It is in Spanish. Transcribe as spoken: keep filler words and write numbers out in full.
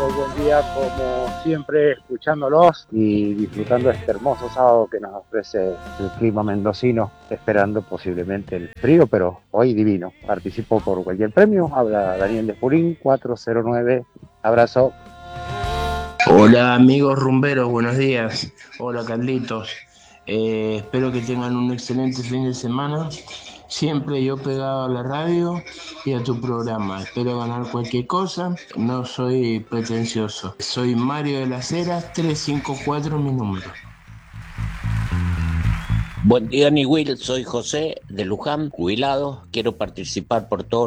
Muy buen día, como siempre, escuchándolos y disfrutando este hermoso sábado que nos ofrece el clima mendocino, esperando posiblemente el frío, pero hoy divino. Participo por cualquier premio. Habla Daniel de Purín, cuatro cero nueve. Abrazo. Hola amigos rumberos, buenos días. Hola Carlitos. Eh, espero que tengan un excelente fin de semana. Siempre yo pegado a la radio y a tu programa. Espero ganar cualquier cosa. No soy pretencioso. Soy Mario de las Heras, trescientos cincuenta y cuatro mi número. Buen día, Ni Will. Soy José de Luján, jubilado. Quiero participar por todo